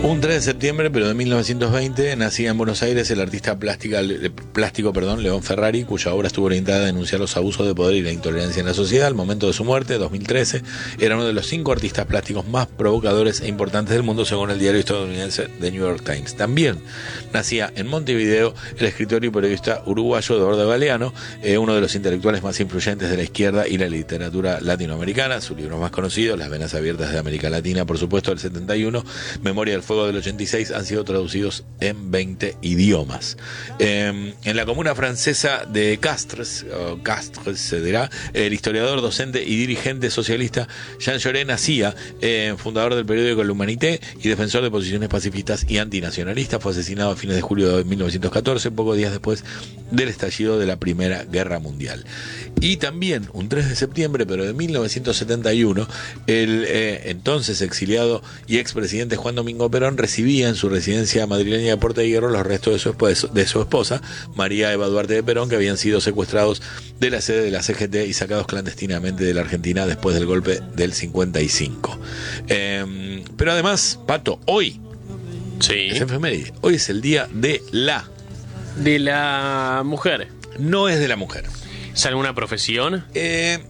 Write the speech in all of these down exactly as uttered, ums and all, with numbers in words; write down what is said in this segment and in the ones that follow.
Un tres de septiembre, pero de mil novecientos veinte, nacía en Buenos Aires el artista plástica, plástico perdón, León Ferrari, cuya obra estuvo orientada a denunciar los abusos de poder y la intolerancia en la sociedad. Al momento de su muerte, dos mil trece, era uno de los cinco artistas plásticos más provocadores e importantes del mundo, según el diario estadounidense The New York Times. También nacía en Montevideo el escritor y periodista uruguayo Eduardo Galeano, eh, uno de los intelectuales más influyentes de la izquierda y la literatura latinoamericana. Sus libros más conocidos, Las venas abiertas de América Latina, por supuesto, del setenta y uno, Memoria del fuego del ochenta y seis, han sido traducidos en veinte idiomas. Eh, en la comuna francesa de Castres, o Castres se dirá, el historiador, docente y dirigente socialista Jean Jaurès nacía, eh, fundador del periódico L'Humanité y defensor de posiciones pacifistas y antinacionalistas. Fue asesinado a fines de julio de mil novecientos catorce, pocos días después del estallido de la Primera Guerra Mundial. Y también, un tres de septiembre, pero de mil novecientos setenta y uno, el eh, entonces exiliado y expresidente Juan Domingo Perón recibía en su residencia madrileña de Puerta de Hierro los restos de su, esposa, de su esposa, María Eva Duarte de Perón, que habían sido secuestrados de la sede de la C G T y sacados clandestinamente de la Argentina después del golpe del cincuenta y cinco. Eh, pero además, Pato, hoy, sí, es efeméride, hoy es el día de la... De la mujer. No es de la mujer. ¿Es alguna profesión? Eh...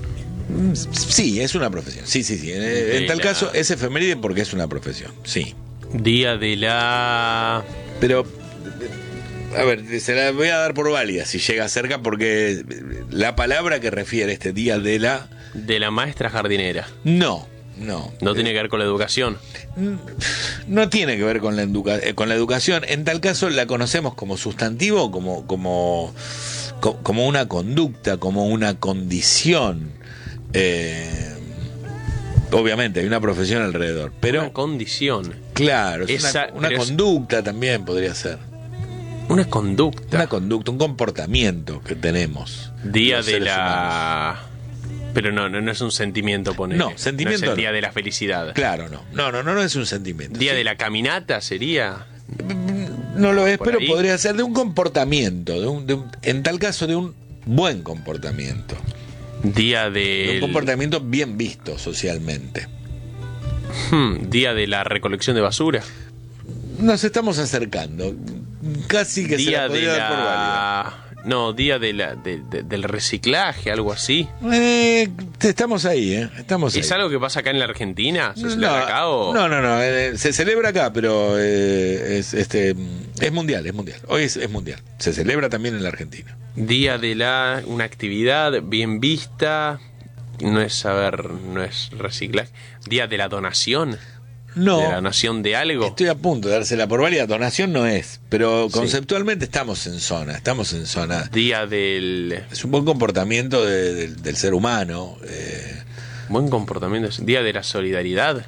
Sí, es una profesión. Sí, sí, sí. En, en tal la... caso es efeméride porque es una profesión. Sí. Día de la... Pero, a ver, se la voy a dar por válida si llega cerca, porque la palabra que refiere este día de la... De la maestra jardinera. No, no. ¿No tiene que ver con la educación? No tiene que ver con la, educa con la educación. En tal caso la conocemos como sustantivo, como, como, como una conducta, como una condición. Eh, obviamente hay una profesión alrededor, pero una condición. Claro, es Esa, una, una conducta es, también podría ser. Una conducta. Una conducta, un comportamiento que tenemos. Día de la... Humanos. Pero no, no, no es un sentimiento, poner. No, sentimiento. No es el día no. de la felicidad. Claro, no. No, no, no, no es un sentimiento. Día sí. de la caminata sería. No lo es, Por pero ahí. podría ser de un comportamiento, de un, de un, en tal caso de un buen comportamiento. Día de... de un comportamiento bien visto socialmente. Hmm, día de la recolección de basura. Nos estamos acercando. Casi que día se la podría de dar por válida. la... No, día de la, de, de, del reciclaje, algo así. Eh, estamos ahí, ¿eh? Estamos ahí. ¿Es algo que pasa acá en la Argentina? ¿Se no, celebra acá o...? No, no, no. Eh, se celebra acá, pero eh, es, este, es mundial, es mundial. Hoy es, es mundial. Se celebra también en la Argentina. Día de la... Una actividad bien vista. No es saber... No es reciclaje. Día de la donación. No. De la donación de algo. Estoy a punto de dársela por válida. Donación no es, pero Sí. conceptualmente estamos en zona. Estamos en zona. Día del... Es un buen comportamiento de, de, del ser humano. Eh. Buen comportamiento. Día de la solidaridad.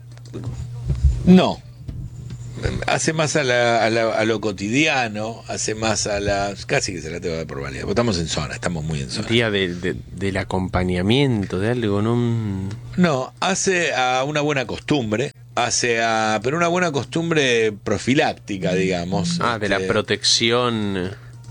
No. Hace más a, la, a, la, a lo cotidiano, hace más a la... Casi que se la tengo que dar por válida. Estamos en zona, estamos muy en zona. Día de, de, del acompañamiento de algo, no... No, hace a una buena costumbre, hace a... pero una buena costumbre profiláctica, digamos. Ah, de este, la protección...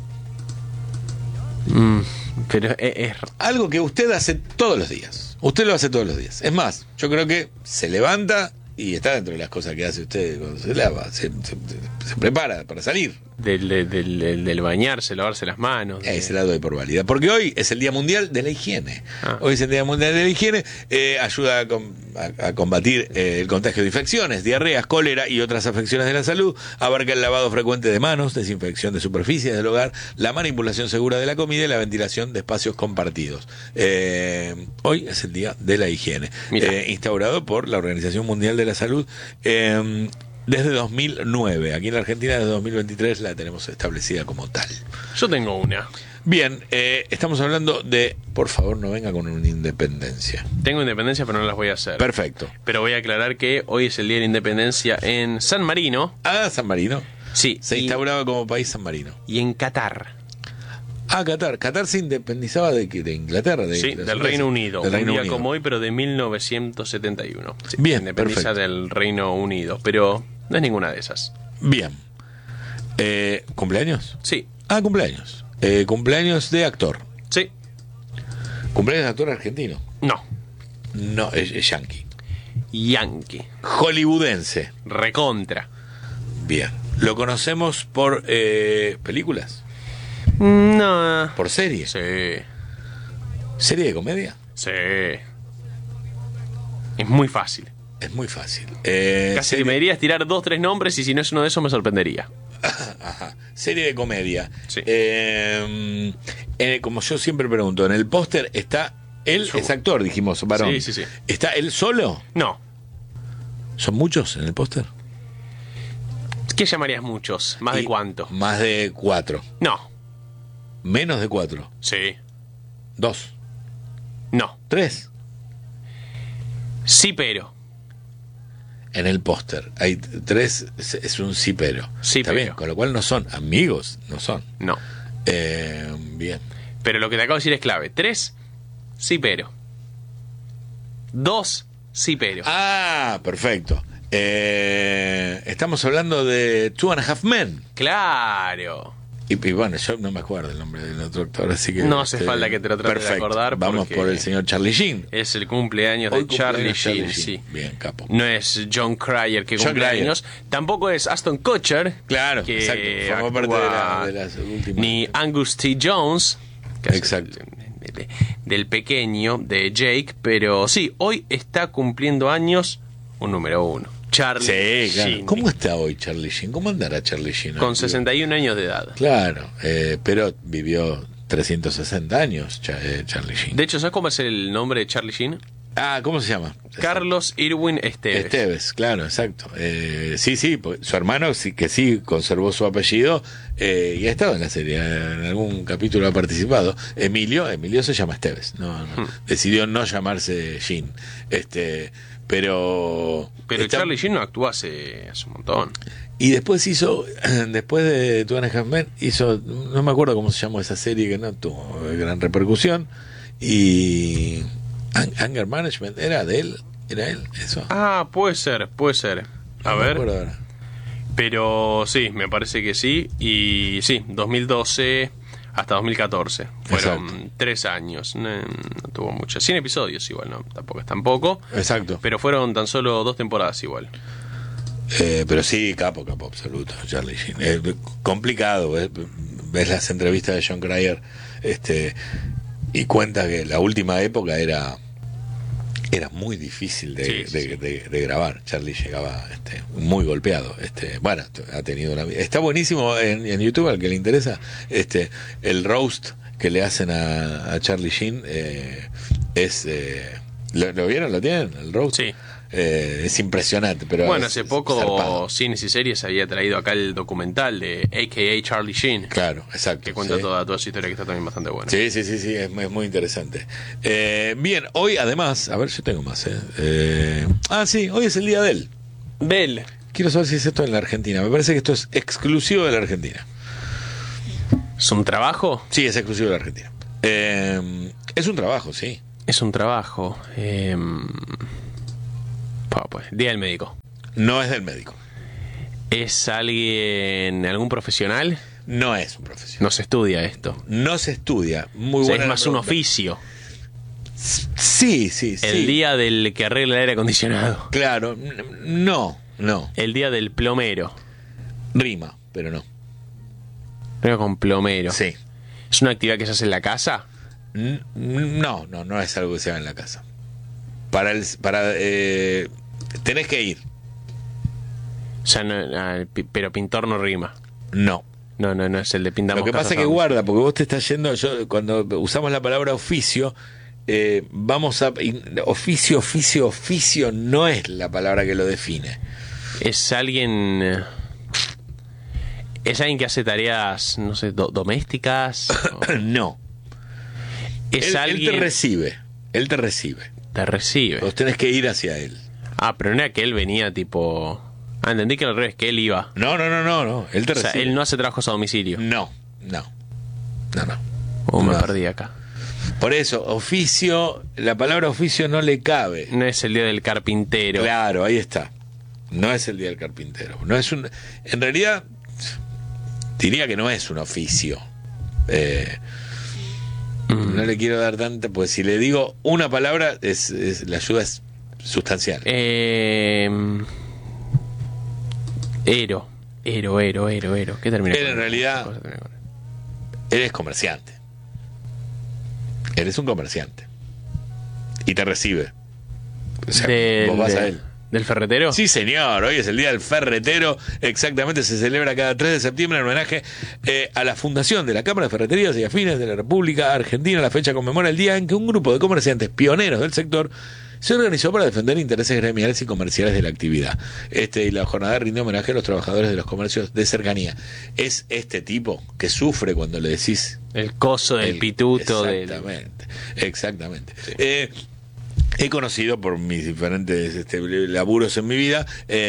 Mm, pero es, es... Algo que usted hace todos los días. Usted lo hace todos los días. Es más, yo creo que se levanta y está dentro de las cosas que hace usted cuando se lava. Se, se, se prepara para salir. Del, del, del, del bañarse, lavarse las manos. De... Ahí se la doy por válida. Porque hoy es el Día Mundial de la Higiene. Ah. Hoy es el Día Mundial de la Higiene. Eh, ayuda a, com a, a combatir eh, el contagio de infecciones, diarreas, cólera y otras afecciones de la salud. Abarca el lavado frecuente de manos, desinfección de superficies del hogar, la manipulación segura de la comida y la ventilación de espacios compartidos. Eh, hoy es el Día de la Higiene. Eh, instaurado por la Organización Mundial de la Salud. Eh, Desde dos mil nueve, aquí en la Argentina desde dos mil veintitrés la tenemos establecida como tal. Yo tengo una. Bien, eh, estamos hablando de... Por favor, no venga con una independencia. Tengo independencia, pero no las voy a hacer. Perfecto. Pero voy a aclarar que hoy es el Día de la Independencia en San Marino. Ah, San Marino. Sí. Se y, instauraba como país San Marino. Y en Qatar. Ah, Qatar. Qatar se independizaba de, de Inglaterra. De, sí, de del Reino Unido. Del Reino un día Unido. como hoy, pero de mil novecientos setenta y uno. Sí, Bien, se independiza perfecto. del Reino Unido, pero no es ninguna de esas. Bien. Eh, ¿Cumpleaños? Sí. Ah, cumpleaños. Eh, cumpleaños de actor. Sí. ¿Cumpleaños de actor argentino? No. No, es, es yankee. yankee. Hollywoodense. Recontra. Bien. ¿Lo conocemos por eh, películas? No. ¿Por series? Sí. ¿Serie de comedia? Sí. Es muy fácil. Es muy fácil. Eh, Casi serie... que me dirías tirar dos, tres nombres y si no es uno de esos me sorprendería. Ajá. Serie de comedia. Sí. Eh, eh, como yo siempre pregunto, en el póster está él, Yo. es actor, dijimos, varón. Sí, sí, sí. ¿Está él solo? No. ¿Son muchos en el póster? ¿Qué llamarías muchos? ¿Más Y de cuánto? Más de cuatro. No. Menos de cuatro. Sí. Dos. No. Tres. Sí, pero. En el póster hay t- tres, es, es un sí pero. Sí, Está pero. bien, con lo cual no son amigos, no son. No. Eh, bien. Pero lo que te acabo de decir es clave. Tres, sí, pero. Dos, sí, pero. Ah, perfecto. Eh, estamos hablando de Two and a Half Men. Claro. Y, y bueno, yo no me acuerdo el nombre del otro actor, así que... No hace falta que te lo trates de perfecto. acordar Vamos porque por el señor Charlie Sheen. Es el cumpleaños Hoy de Charlie cumpleaños Sheen, Charlie sí. Bien, capo. No es John Cryer que John cumple Cryer. años. Tampoco es Aston Kutcher. Claro, que exacto. Formó parte de, la- de las últimas. Ni Angus T. Jones. Que hace Exacto. el- de- del pequeño, de Jake. Pero sí, hoy está cumpliendo años un número uno. Charlie Sí, claro. Sheen. ¿Cómo está hoy Charlie Sheen? ¿Cómo andará Charlie Sheen? Con hoy? sesenta y un años de edad. Claro, eh, pero vivió trescientos sesenta años Cha- eh, Charlie Sheen. De hecho, ¿sabes cómo es el nombre de Charlie Sheen? Ah, ¿cómo se llama? Carlos Irwin Esteves. Esteves, claro, exacto. Eh, sí, sí, porque su hermano sí que sí conservó su apellido eh, y ha estado en la serie, en algún capítulo ha participado. Emilio, Emilio se llama Esteves, no, no, Hmm. decidió no llamarse Sheen, este, pero Pero está- Charlie Sheen no actuó hace, hace un montón. y después hizo, después de Two and a Half Men, hizo, no me acuerdo cómo se llamó esa serie que no tuvo gran repercusión y An- Anger Management era de él, era él, eso. Ah, puede ser, puede ser. A No me ver. acuerdo ahora. Pero sí, me parece que sí. Y sí, dos mil doce hasta dos mil catorce. Fueron Exacto. tres años. No, no tuvo mucho. cien episodios igual, no, tampoco es tampoco. Exacto. Pero fueron tan solo dos temporadas igual. Eh, pero sí, capo, capo, absoluto, Charlie Sheen. Es complicado, ves, ves las entrevistas de John Cryer este, y cuenta que la última época era era muy difícil de, Sí, sí, de, sí. de- de grabar. Charlie llegaba este, muy golpeado. Este, bueno, ha tenido una vida. Está buenísimo en, en YouTube, al que le interesa, este, el roast que le hacen a, a Charlie Sheen eh, es... eh, ¿lo, lo vieron? ¿Lo tienen? El roast. Sí. Eh, es impresionante, pero Bueno, es- hace es poco zarpado. Cines y Series había traído acá el documental de A K A Charlie Sheen. Claro, exacto. Que cuenta sí. toda, toda su historia, que está también bastante buena. Sí, sí, sí, sí, es, es muy interesante. Eh, bien, hoy además, a ver, yo tengo más. Eh. Eh, ah, sí, hoy es el día de él. Bell. Quiero saber si es esto en la Argentina. Me parece que esto es exclusivo de la Argentina. ¿Es un trabajo? Sí, es exclusivo de la Argentina. Eh, es un trabajo, sí. Es un trabajo. Eh, pa, pues, Día del Médico. No es del médico. ¿Es alguien, algún profesional? No es un profesional. No se estudia esto. No se estudia. Muy O sea, buena es la más un pregunta. oficio. Sí, sí, sí. El día del que arregla el aire acondicionado. Claro, n- no, no. El día del plomero. Rima, pero no. Pero con plomero. Sí. ¿Es una actividad que se hace en la casa? N- No, no, no es algo que se haga en la casa. Para el, para, eh, tenés que ir. O sea, no, ah, pi- pero pintor no rima. No. No, no, no es el de pintamos Lo que casas pasa es que todos. guarda, porque vos te estás yendo, yo cuando usamos la palabra oficio, eh, vamos a y oficio, oficio, oficio no es la palabra que lo define. Es alguien. eh, Es alguien que hace tareas, no sé, do- domésticas. o- No. Es él, él alguien. te recibe, él te recibe. te recibe. Vos tenés que ir hacia él. Ah, pero no era que él venía tipo. Ah, entendí que al revés, que él iba. No, no, no, no, no. Él te O sea, recibe. él no hace trabajos a domicilio. No, no. No, no. O me No. perdí acá. Por eso, oficio, la palabra oficio no le cabe. No es el día del carpintero. Claro, ahí está. No es el día del carpintero. No es un. En realidad, diría que no es un oficio. Eh, Mm. No le quiero dar tanta, pues si le digo una palabra, es, es- la ayuda es sustancial. Eh, Ero. Ero, Ero, Ero, Ero. ¿Qué termina? Él en realidad, eres comerciante. Eres un comerciante. Y te recibe. O sea, Del, vos vas de- a él. ¿Del ferretero? Sí, señor, hoy es el Día del Ferretero, exactamente, se celebra cada tres de septiembre en homenaje eh, a la fundación de la Cámara de Ferreterías y Afines de la República Argentina. La fecha conmemora el día en que un grupo de comerciantes pioneros del sector se organizó para defender intereses gremiales y comerciales de la actividad. Este y la jornada rinde homenaje a los trabajadores de los comercios de cercanía. Es este tipo que sufre cuando le decís... El coso del el- pituto. Del... Exactamente, exactamente. Eh, He conocido por mis diferentes este, laburos en mi vida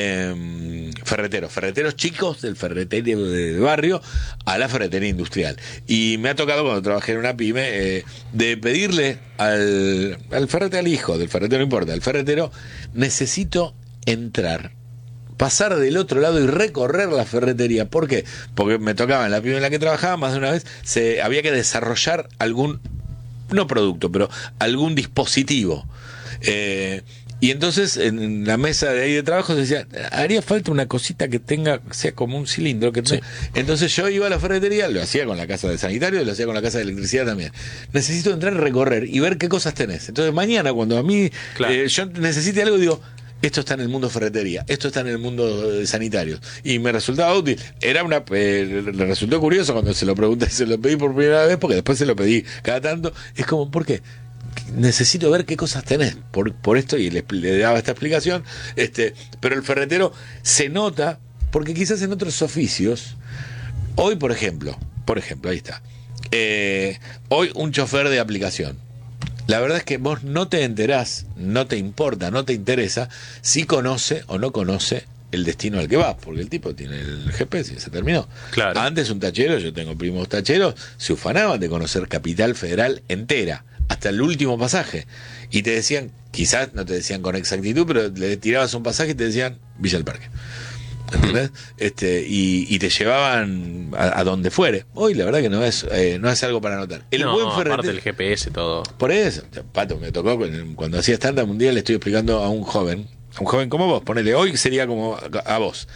eh, ferreteros, ferreteros chicos del ferreterio de barrio a la ferretería industrial. Y me ha tocado cuando trabajé en una pyme eh, de pedirle al, al ferretero, al hijo del ferretero, no importa, al ferretero, necesito entrar, pasar del otro lado y recorrer la ferretería. ¿Por qué? Porque me tocaba en la pyme en la que trabajaba más de una vez, se había que desarrollar algún, no producto, pero algún dispositivo. Eh, y entonces en la mesa de ahí de trabajo se decía, haría falta una cosita que tenga, sea como un cilindro que tenga. Sí. Entonces yo iba a la ferretería, lo hacía con la casa de sanitario, lo hacía con la casa de electricidad también. Necesito entrar, recorrer y ver qué cosas tenés. Entonces mañana cuando a mí Claro. eh, yo necesite algo, digo, esto está en el mundo ferretería, esto está en el mundo eh, sanitario. Y me resultaba útil. Era una eh, le resultó curioso cuando se lo pregunté, se lo pedí por primera vez, porque después se lo pedí cada tanto. Es como, ¿por qué? Necesito ver qué cosas tenés por, por esto, y le, le daba esta explicación. Este, pero el ferretero se nota, porque quizás en otros oficios, hoy por ejemplo, por ejemplo, ahí está. Eh, hoy un chofer de aplicación. La verdad es que vos no te enterás, no te importa, no te interesa si conoce o no conoce el destino al que va, porque el tipo tiene el G P S y se terminó. Claro. Antes un tachero, yo tengo primos tacheros, se ufanaban de conocer Capital Federal entera, hasta el último pasaje. Y te decían, quizás no te decían con exactitud, pero le tirabas un pasaje y te decían Villa del Parque. ¿Entendés? Este, y, y te llevaban a, a donde fuere. Hoy la verdad que no es eh, no es algo para notar. El no, buen aparte ferretero. del G P S, todo. Por eso, Pato, me tocó con- cuando hacía stand-up un día, le estoy explicando a un joven, a un joven como vos, ponele, hoy sería como a, a vos.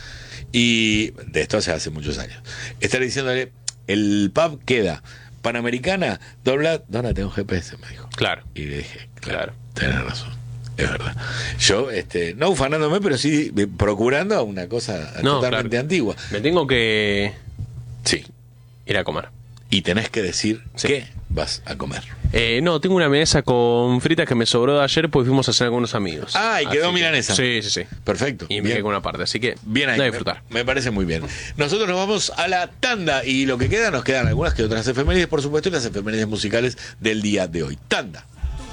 Y de esto hace, hace muchos años. Estar diciéndole, el pub queda Panamericana, dobla, ¿dónde tengo un G P S? Me dijo. Claro. Y le dije, claro, Claro. tenés razón. Es verdad. Yo, este, no ufanándome, pero sí eh, procurando una cosa No, totalmente claro. antigua. Me tengo que Sí. ir a comer. Y tenés que decir Sí. qué vas a comer. Eh, no, tengo una mesa con fritas que me sobró de ayer porque fuimos a cenar con unos amigos. Ah, y quedó Así que- milanesa. Sí, sí, sí. Perfecto. Y me bien. quedé con una parte, así que Bien ahí, a me, disfrutar. me parece muy bien. Nosotros nos vamos a la tanda y lo que queda, nos quedan algunas que otras efemérides, por supuesto, y las efemérides musicales del día de hoy. Tanda.